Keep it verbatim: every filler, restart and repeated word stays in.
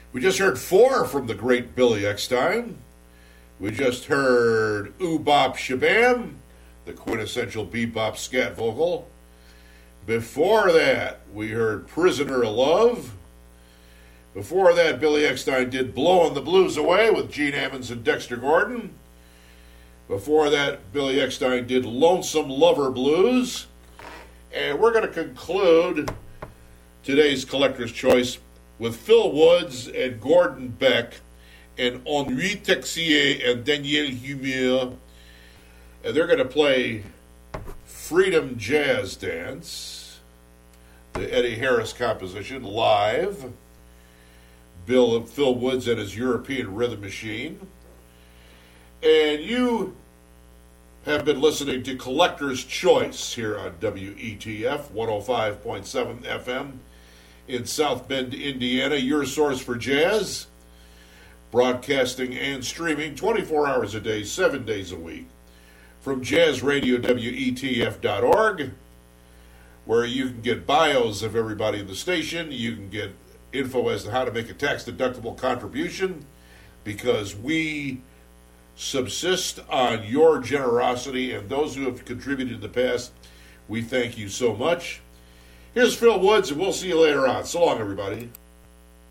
We just heard four from the great Billy Eckstine. We just heard Ooh Bop Shabam, the quintessential bebop scat vocal. Before that, we heard Prisoner of Love. Before that, Billy Eckstine did Blowin' the Blues Away with Gene Ammons and Dexter Gordon. Before that, Billy Eckstine did Lonesome Lover Blues. And we're going to conclude today's Collector's Choice with Phil Woods and Gordon Beck and Henri Texier and Daniel Humeur. And they're going to play Freedom Jazz Dance, the Eddie Harris composition, live. Bill, Phil Woods and his European Rhythm Machine. And you have been listening to Collector's Choice here on W E T F one oh five point seven F M in South Bend, Indiana, your source for jazz, broadcasting and streaming twenty-four hours a day, seven days a week, from jazz radio W E T F dot org, where you can get bios of everybody in the station, you can get info as to how to make a tax-deductible contribution, because we subsist on your generosity, and those who have contributed in the past, we thank you so much. Here's Phil Woods, and we'll see you later on. So long, everybody.